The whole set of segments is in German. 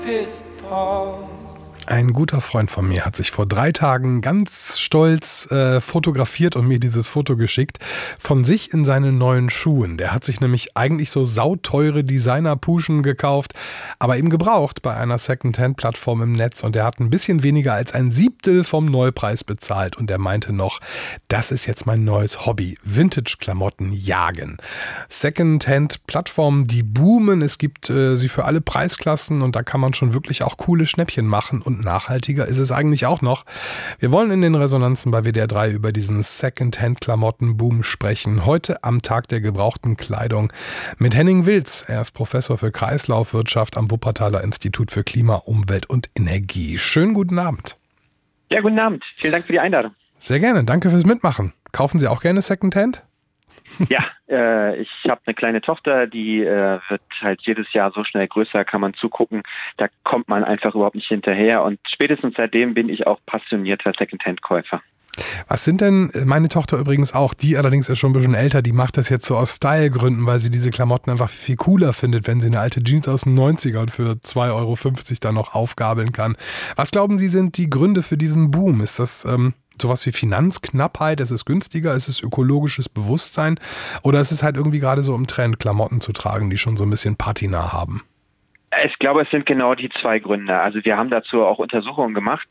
Ein guter Freund von mir hat sich vor 3 Tagen ganz stolz fotografiert und mir dieses Foto geschickt von sich in seinen neuen Schuhen. Der hat sich nämlich eigentlich so sauteure Designer-Puschen gekauft, aber eben gebraucht bei einer Secondhand-Plattform im Netz, und der hat ein bisschen weniger als 1/7 vom Neupreis bezahlt, und er meinte noch, das ist jetzt mein neues Hobby, Vintage-Klamotten jagen. Secondhand-Plattformen, die boomen, es gibt sie für alle Preisklassen, und da kann man schon wirklich auch coole Schnäppchen machen, und nachhaltiger ist es eigentlich auch noch. Wir wollen in den Resonanzen bei WDR 3 über diesen Secondhand-Klamotten-Boom sprechen. Heute am Tag der gebrauchten Kleidung mit Henning Wilz. Er ist Professor für Kreislaufwirtschaft am Wuppertaler Institut für Klima, Umwelt und Energie. Schönen guten Abend. Ja, guten Abend. Vielen Dank für die Einladung. Sehr gerne. Danke fürs Mitmachen. Kaufen Sie auch gerne Secondhand? Ja, ich habe eine kleine Tochter, die wird halt jedes Jahr so schnell größer, kann man zugucken. Da kommt man einfach überhaupt nicht hinterher. Und spätestens seitdem bin ich auch passionierter Secondhand-Käufer. Was sind denn, meine Tochter übrigens auch, die allerdings ist schon ein bisschen älter, die macht das jetzt so aus Stylegründen, weil sie diese Klamotten einfach viel cooler findet, wenn sie eine alte Jeans aus den 90ern für 2,50 € dann noch aufgabeln kann. Was glauben Sie, sind die Gründe für diesen Boom? Ist das sowas wie Finanzknappheit? Ist es günstiger? Ist es ökologisches Bewusstsein? Oder ist es halt irgendwie gerade so im Trend, Klamotten zu tragen, die schon so ein bisschen Patina haben? Ich glaube, es sind genau die 2 Gründe. Also wir haben dazu auch Untersuchungen gemacht.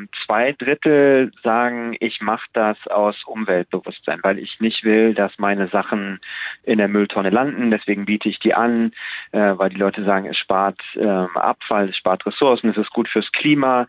2/3 sagen, ich mache das aus Umweltbewusstsein, weil ich nicht will, dass meine Sachen in der Mülltonne landen. Deswegen biete ich die an, weil die Leute sagen, es spart Abfall, es spart Ressourcen, es ist gut fürs Klima.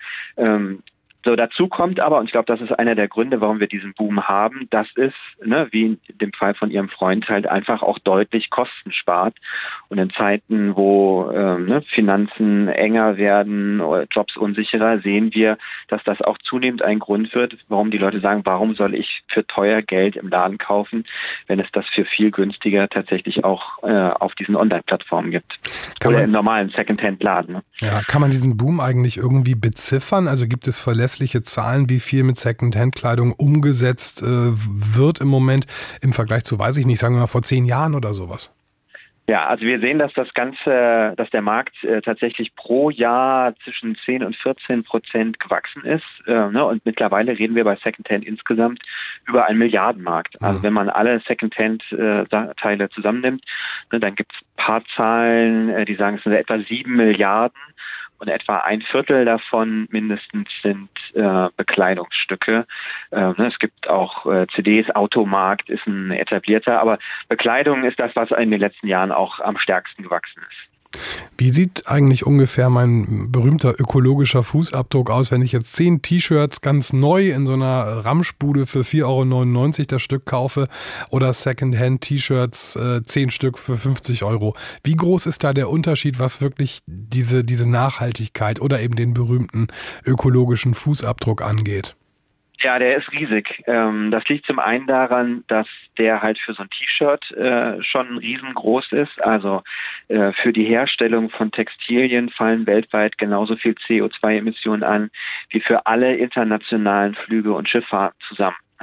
So, dazu kommt aber, und ich glaube, das ist einer der Gründe, warum wir diesen Boom haben, das ist, wie in dem Fall von Ihrem Freund, halt einfach auch deutlich Kosten spart. Und in Zeiten, wo Finanzen enger werden oder Jobs unsicherer, sehen wir, dass das auch zunehmend ein Grund wird, warum die Leute sagen, warum soll ich für teuer Geld im Laden kaufen, wenn es das für viel günstiger tatsächlich auch auf diesen Online-Plattformen gibt. Oder im normalen Secondhand-Laden. Ne? Ja, kann man diesen Boom eigentlich irgendwie beziffern? Also gibt es verlässliche Zahlen, wie viel mit Secondhand-Kleidung umgesetzt wird im Moment im Vergleich zu, weiß ich nicht, sagen wir mal vor 10 Jahren oder sowas? Ja, also wir sehen, dass dass der Markt tatsächlich pro Jahr zwischen 10 und 14% gewachsen ist. Und mittlerweile reden wir bei Secondhand insgesamt über einen Milliardenmarkt. Also wenn man alle Secondhand-Teile zusammennimmt, dann gibt es ein paar Zahlen, die sagen, es sind etwa 7 Milliarden. Und etwa 1/4 davon mindestens sind Bekleidungsstücke. Es gibt auch CDs, Automarkt ist ein etablierter, aber Bekleidung ist das, was in den letzten Jahren auch am stärksten gewachsen ist. Wie sieht eigentlich ungefähr mein berühmter ökologischer Fußabdruck aus, wenn ich jetzt 10 T-Shirts ganz neu in so einer Ramschbude für 4,99 € das Stück kaufe oder Secondhand-T-Shirts 10 Stück für 50 €? Wie groß ist da der Unterschied, was wirklich diese Nachhaltigkeit oder eben den berühmten ökologischen Fußabdruck angeht? Ja, der ist riesig. Das liegt zum einen daran, dass der halt für so ein T-Shirt schon riesengroß ist. Also für die Herstellung von Textilien fallen weltweit genauso viel CO2-Emissionen an wie für alle internationalen Flüge und Schifffahrten zusammen.